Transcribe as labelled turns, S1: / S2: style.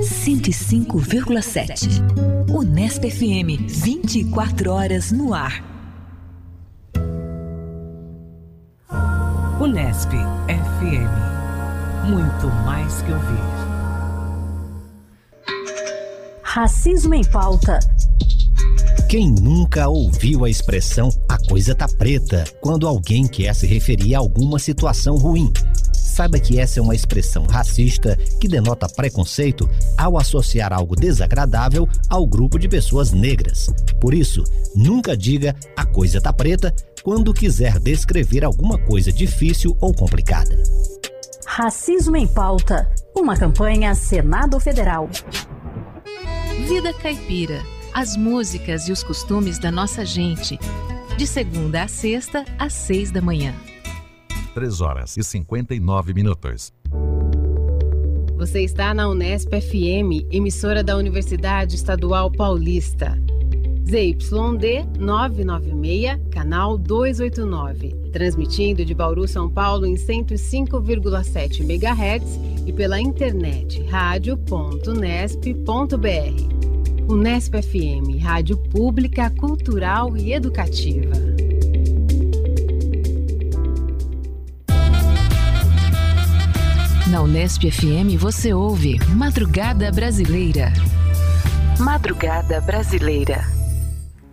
S1: 105,7. Unesp FM, 24 horas no ar.
S2: Unesp FM. Muito mais que ouvir.
S3: Racismo em pauta.
S4: Quem nunca ouviu a expressão "a coisa tá preta" quando alguém quer se referir a alguma situação ruim? Saiba que essa é uma expressão racista que denota preconceito ao associar algo desagradável ao grupo de pessoas negras. Por isso, nunca diga "a coisa tá preta" quando quiser descrever alguma coisa difícil ou complicada.
S3: Racismo em pauta. Uma campanha Senado Federal.
S5: Vida Caipira. As músicas e os costumes da nossa gente. De segunda a sexta, às 6 da manhã.
S6: 3h59.
S7: Você está na Unesp FM, emissora da Universidade Estadual Paulista. ZYD 996, canal 289. Transmitindo de Bauru, São Paulo, em 105,7 MHz e pela internet radio.unesp.br. Unesp FM, rádio pública, cultural e educativa.
S5: Na Unesp FM você ouve Madrugada Brasileira. Madrugada Brasileira.